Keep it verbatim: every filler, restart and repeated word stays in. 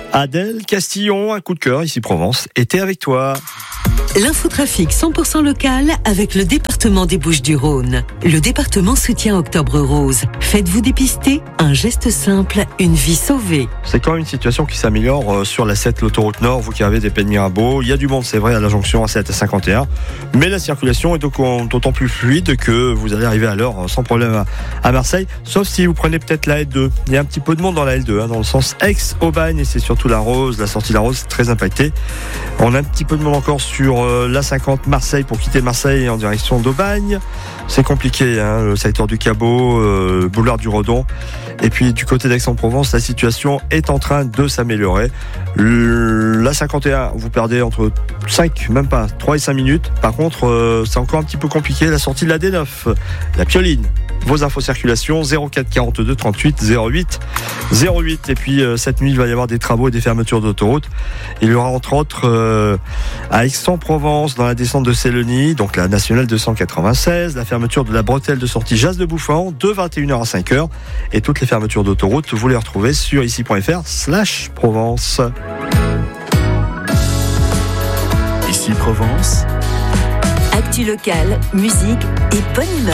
Adèle Castillon, un coup de cœur ici Provence, était avec toi. L'infotrafic cent pour cent local avec le département des Bouches-du-Rhône. Le département soutient Octobre Rose. Faites-vous dépister, un geste simple, une vie sauvée. C'est quand même une situation qui s'améliore sur la sept, l'autoroute Nord, vous qui avez des Pays de Mirabeau. Il y a du monde, c'est vrai, à la jonction A sept et cinquante et un. Mais la circulation est d'autant plus fluide que vous allez arriver à l'heure sans problème à Marseille. Sauf si vous prenez peut-être la L deux. Il y a un petit peu de monde dans la L deux, hein, dans le sens Aix-Aubagne, et c'est surtout la Rose, la sortie de la Rose, très impactée. On a un petit peu de monde encore sur l'A cinquante Marseille pour quitter Marseille en direction d'Aubagne. C'est compliqué, hein, le secteur du Cabot, euh, boulevard du Redon. Et puis du côté d'Aix-en-Provence, la situation est en train de s'améliorer. L'A cinquante et un, vous perdez entre cinq, même pas, trois et cinq minutes. Par contre, euh, c'est encore un petit peu compliqué. La sortie de la D neuf, la Pioline. Vos infos circulation, zéro quatre quarante-deux trente-huit zéro huit zéro huit. Et puis euh, cette nuit, il va y avoir des travaux et des fermetures d'autoroute. Il y aura entre autres euh, à Aix-en-Provence, dans la descente de Célonie, donc la nationale deux cent quatre-vingt-seize, la fermeture de la bretelle de sortie Jas de Bouffan de vingt et une heures à cinq heures. Et toutes les fermetures d'autoroute, vous les retrouvez sur ici.fr slash Provence. Ici Provence. Actu local, musique et bonne humeur.